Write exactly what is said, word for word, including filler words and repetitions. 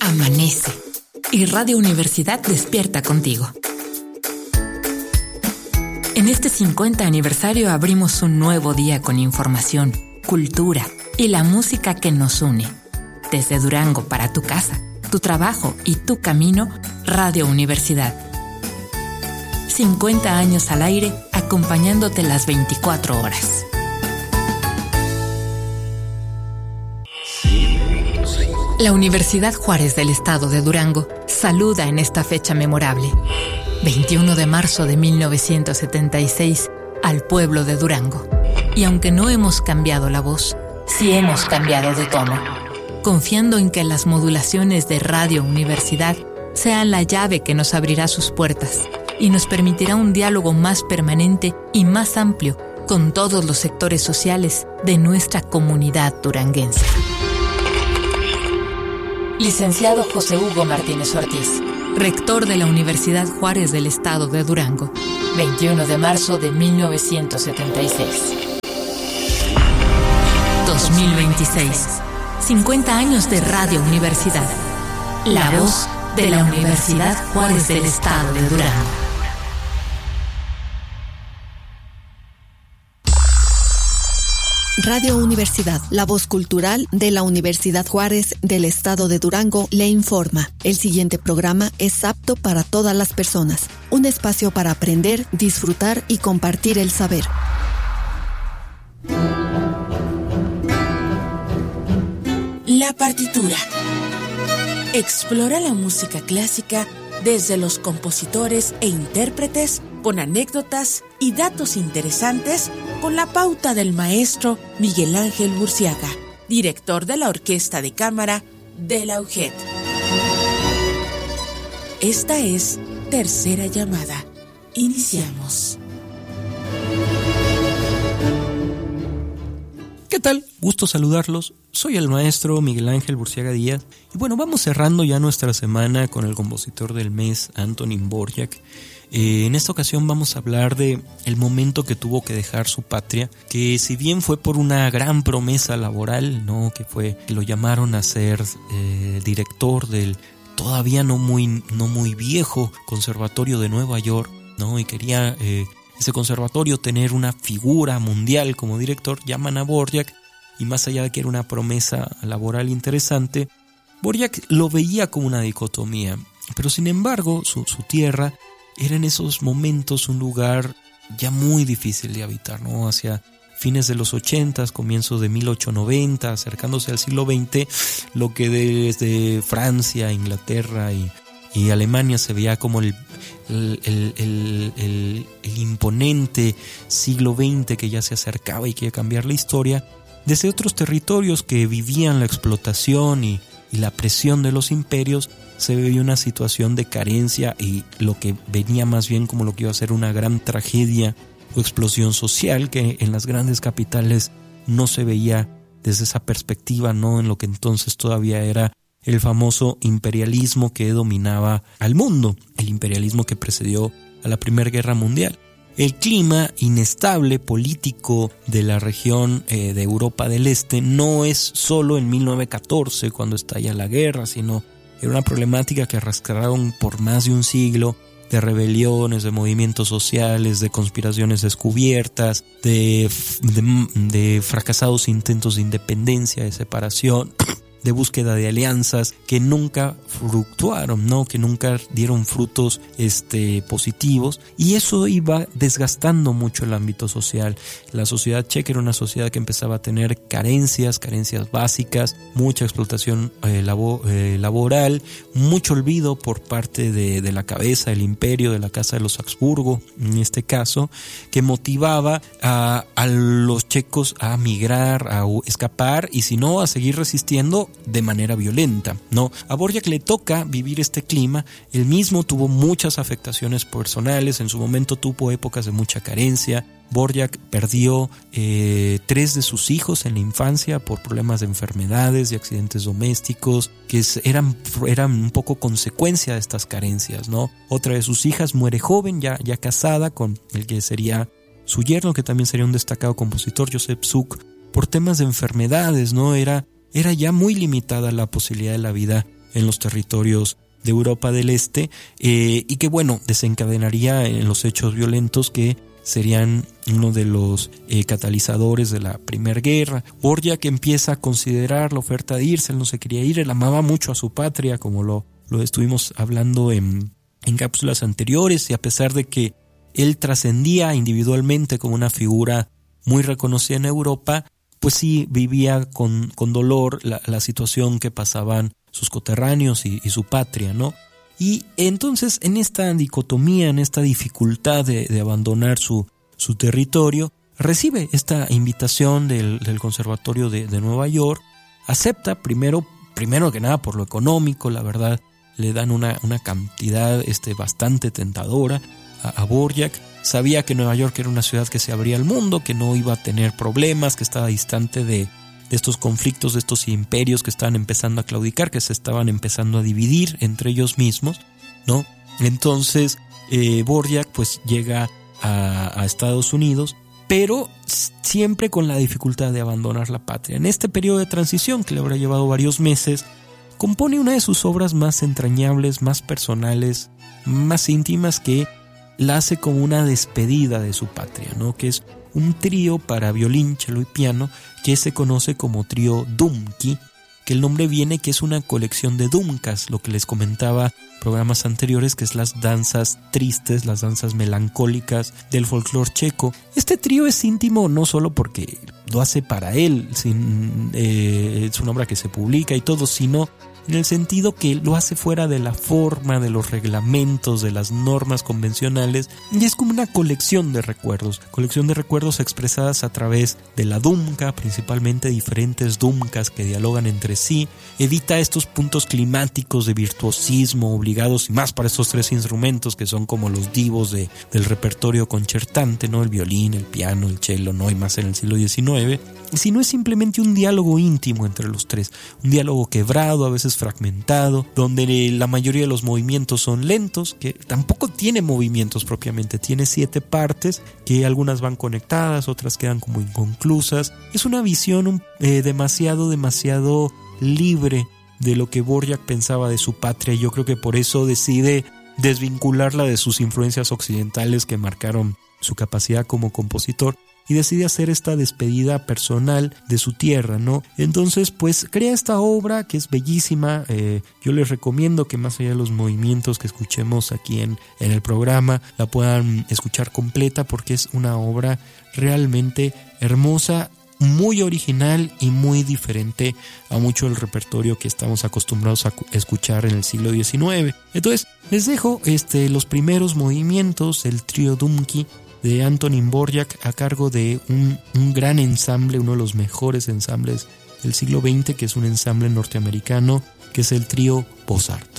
Amanece y Radio Universidad despierta contigo. En este cincuenta aniversario abrimos un nuevo día con información, cultura y la música que nos une. Desde Durango para tu casa, tu trabajo y tu camino, Radio Universidad. cincuenta años al aire, acompañándote las veinticuatro horas. La Universidad Juárez del Estado de Durango saluda en esta fecha memorable, veintiuno de marzo de mil novecientos setenta y seis, al pueblo de Durango. Y aunque no hemos cambiado la voz, sí hemos cambiado de tono, confiando en que las modulaciones de Radio Universidad sean la llave que nos abrirá sus puertas y nos permitirá un diálogo más permanente y más amplio con todos los sectores sociales de nuestra comunidad duranguense. Licenciado José Hugo Martínez Ortiz, rector de la Universidad Juárez del Estado de Durango, veintiuno de marzo de mil novecientos setenta y seis. dos mil veintiséis, cincuenta años de Radio Universidad, la voz de la Universidad Juárez del Estado de Durango. Radio Universidad, la voz cultural de la Universidad Juárez del Estado de Durango, le informa. El siguiente programa es apto para todas las personas. Un espacio para aprender, disfrutar y compartir el saber. La partitura. Explora la música clásica desde los compositores e intérpretes, con anécdotas y datos interesantes, con la pauta del maestro Miguel Ángel Burciaga, director de la Orquesta de Cámara de la U G E D. Esta es Tercera Llamada. Iniciamos. ¿Qué tal? Gusto saludarlos. Soy el maestro Miguel Ángel Burciaga Díaz. Y bueno, vamos cerrando ya nuestra semana con el compositor del mes, Antonín Dvořák. Eh, en esta ocasión vamos a hablar de el momento que tuvo que dejar su patria, que si bien fue por una gran promesa laboral, ¿no? Que fue que lo llamaron a ser eh, director del todavía no muy, no muy viejo Conservatorio de Nueva York, ¿no? Y quería eh, ese conservatorio tener una figura mundial como director, llaman a Dvořák, y más allá de que era una promesa laboral interesante, Dvořák lo veía como una dicotomía, pero sin embargo su, su tierra era en esos momentos un lugar ya muy difícil de habitar, ¿no? Hacia fines de los ochentas, comienzos de mil ochocientos noventa, acercándose al siglo veinte, lo que desde Francia, Inglaterra y, y Alemania se veía como el, el, el, el, el, el imponente siglo veinte que ya se acercaba y que iba a cambiar la historia, desde otros territorios que vivían la explotación y, y la presión de los imperios, se veía una situación de carencia y lo que venía más bien como lo que iba a ser una gran tragedia o explosión social que en las grandes capitales no se veía desde esa perspectiva, no en lo que entonces todavía era el famoso imperialismo que dominaba al mundo, el imperialismo que precedió a la Primera Guerra Mundial. El clima inestable político de la región eh, de Europa del Este no es solo en mil novecientos catorce cuando estalla la guerra, sino era una problemática que arrastraron por más de un siglo, de rebeliones, de movimientos sociales, de conspiraciones descubiertas, de, de, de fracasados intentos de independencia, de separación, de búsqueda de alianzas que nunca fructuaron, ¿no? Que nunca dieron frutos este, positivos, y eso iba desgastando mucho el ámbito social. La sociedad checa era una sociedad que empezaba a tener carencias, carencias básicas, mucha explotación eh, labo, eh, laboral, mucho olvido por parte de, de la cabeza del imperio, de la casa de los Habsburgo, en este caso, que motivaba a, a los checos a migrar, a escapar, y si no, a seguir resistiendo de manera violenta, ¿no? A Dvořák le toca vivir este clima. Él mismo tuvo muchas afectaciones personales, en su momento tuvo épocas de mucha carencia. Dvořák perdió eh, tres de sus hijos en la infancia por problemas de enfermedades y accidentes domésticos que eran, eran un poco consecuencia de estas carencias, ¿no? Otra de sus hijas muere joven, ya, ya casada con el que sería su yerno, que también sería un destacado compositor, Joseph Suk, por temas de enfermedades, ¿no? Era, era ya muy limitada la posibilidad de la vida en los territorios de Europa del Este, eh, y que bueno, desencadenaría en los hechos violentos que serían uno de los eh, catalizadores de la Primera Guerra. Dvořák empieza a considerar la oferta de irse, él no se quería ir, él amaba mucho a su patria, como lo, lo estuvimos hablando en, en cápsulas anteriores, y a pesar de que él trascendía individualmente como una figura muy reconocida en Europa, pues sí vivía con, con dolor la, la situación que pasaban sus coterráneos y, y su patria, ¿no? Y entonces en esta dicotomía, en esta dificultad de, de abandonar su, su territorio, recibe esta invitación del, del Conservatorio de, de Nueva York, acepta primero, primero que nada por lo económico, la verdad, le dan una, una cantidad este, bastante tentadora a, a Dvořák. Sabía que Nueva York era una ciudad que se abría al mundo, que no iba a tener problemas, que estaba distante de, de estos conflictos, de estos imperios que estaban empezando a claudicar, que se estaban empezando a dividir entre ellos mismos, ¿no? Entonces, eh, Dvořák pues llega a, a Estados Unidos, pero siempre con la dificultad de abandonar la patria. En este periodo de transición, que le habrá llevado varios meses, compone una de sus obras más entrañables, más personales, más íntimas, que la hace como una despedida de su patria, ¿no? Que es un trío para violín, cello y piano que se conoce como trío Dumky, que el nombre viene que es una colección de dumkas, lo que les comentaba en programas anteriores, que es las danzas tristes, las danzas melancólicas del folclore checo. Este trío es íntimo no solo porque lo hace para él, sin, eh, es una obra que se publica y todo, sino en el sentido que lo hace fuera de la forma, de los reglamentos, de las normas convencionales, y es como una colección de recuerdos, colección de recuerdos expresadas a través de la dumka, principalmente diferentes dumkas que dialogan entre sí, evita estos puntos climáticos de virtuosismo obligados, y más para estos tres instrumentos que son como los divos de, del repertorio concertante, ¿no? El violín, el piano, el cello, ¿no? Y más en el siglo diecinueve, sino es simplemente un diálogo íntimo entre los tres, un diálogo quebrado, a veces fragmentado, donde la mayoría de los movimientos son lentos, que tampoco tiene movimientos propiamente, tiene siete partes, que algunas van conectadas, otras quedan como inconclusas. Es una visión eh, demasiado, demasiado libre de lo que Dvořák pensaba de su patria, y yo creo que por eso decide desvincularla de sus influencias occidentales que marcaron su capacidad como compositor, y decide hacer esta despedida personal de su tierra, ¿no? Entonces, pues crea esta obra que es bellísima. Eh, yo les recomiendo que más allá de los movimientos que escuchemos aquí en, en el programa, la puedan escuchar completa, porque es una obra realmente hermosa, muy original y muy diferente a mucho del repertorio que estamos acostumbrados a escuchar en el siglo diecinueve. Entonces, les dejo este, los primeros movimientos del trío Dumky de Antonín Dvořák a cargo de un, un gran ensamble, uno de los mejores ensambles del siglo veinte, que es un ensamble norteamericano, que es el trío Bossart.